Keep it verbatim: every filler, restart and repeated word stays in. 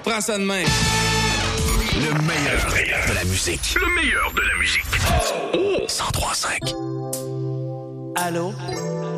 prends ça de main. Le meilleur de la musique. Le meilleur de la musique. cent trois cinq. Allô?